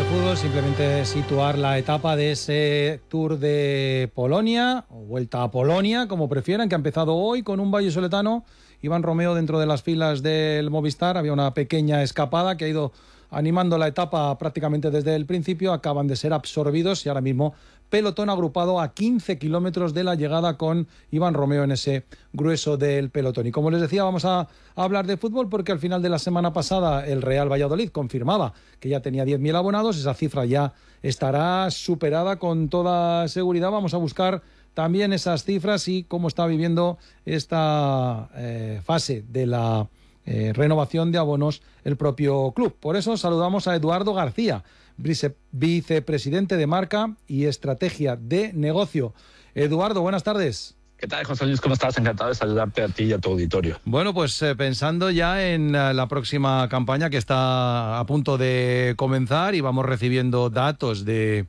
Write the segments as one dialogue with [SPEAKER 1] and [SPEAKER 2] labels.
[SPEAKER 1] fútbol, simplemente situar la etapa de ese Tour de Polonia, o Vuelta a Polonia, como prefieran, que ha empezado hoy con un vallisoletano, Iván Romeo, dentro de las filas del Movistar. Había una pequeña escapada que ha ido animando la etapa prácticamente desde el principio. Acaban de ser absorbidos y ahora mismo pelotón agrupado a 15 kilómetros de la llegada, con Iván Romeo en ese grueso del pelotón. Y como les decía, vamos a hablar de fútbol porque al final de la semana pasada el Real Valladolid confirmaba que ya tenía 10.000 abonados. Esa cifra ya estará superada con toda seguridad. Vamos a buscar también esas cifras y cómo está viviendo esta fase de la renovación de abonos el propio club. Por eso saludamos a Eduardo García, vicepresidente de Marca y Estrategia de Negocio. Eduardo, buenas tardes.
[SPEAKER 2] ¿Qué tal, José Luis? ¿Cómo estás? Encantado de saludarte a ti y a tu auditorio.
[SPEAKER 1] Bueno, pues pensando ya en la próxima campaña que está a punto de comenzar, y vamos recibiendo datos de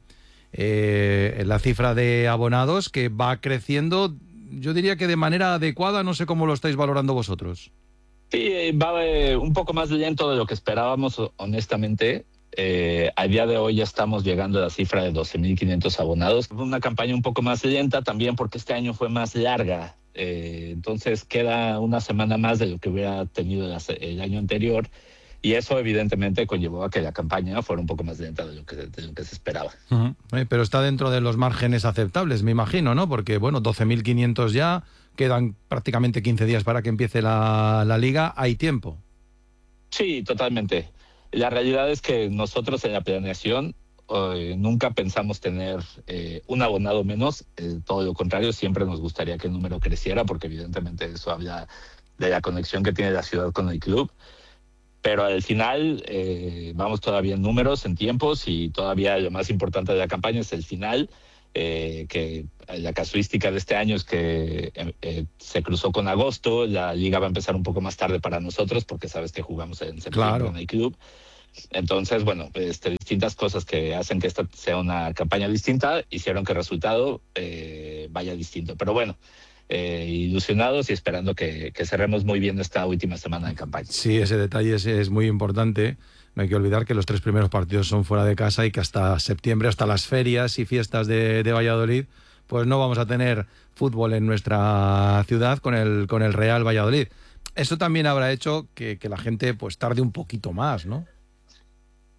[SPEAKER 1] la cifra de abonados que va creciendo, yo diría que de manera adecuada. No sé cómo lo estáis valorando vosotros.
[SPEAKER 2] Sí, va un poco más lento de lo que esperábamos, honestamente. A día de hoy ya estamos llegando a la cifra de 12.500 abonados. Una campaña un poco más lenta también porque este año fue más larga. Entonces queda una semana más de lo que hubiera tenido el año anterior. Y eso evidentemente conllevó a que la campaña fuera un poco más lenta de lo que se esperaba.
[SPEAKER 1] Uh-huh. Pero está dentro de los márgenes aceptables, me imagino, ¿no? Porque, bueno, 12.500 ya, quedan prácticamente 15 días para que empiece la liga, hay tiempo.
[SPEAKER 2] Sí, totalmente. La realidad es que nosotros en la planeación nunca pensamos tener un abonado menos, todo lo contrario, siempre nos gustaría que el número creciera porque evidentemente eso habla de la conexión que tiene la ciudad con el club. Pero al final vamos todavía en números, en tiempos, y todavía lo más importante de la campaña es el final, que la casuística de este año es que se cruzó con agosto. La liga va a empezar un poco más tarde para nosotros porque sabes que jugamos en septiembre, claro, en el club. Entonces, bueno, distintas cosas que hacen que esta sea una campaña distinta hicieron que el resultado vaya distinto. Pero bueno, ilusionados y esperando que cerremos muy bien esta última semana de campaña.
[SPEAKER 1] Sí, ese detalle es muy importante. No hay que olvidar que los 3 primeros partidos son fuera de casa y que hasta septiembre, hasta las ferias y fiestas de Valladolid, pues no vamos a tener fútbol en nuestra ciudad con el Real Valladolid. Eso también habrá hecho que la gente pues tarde un poquito más, ¿no?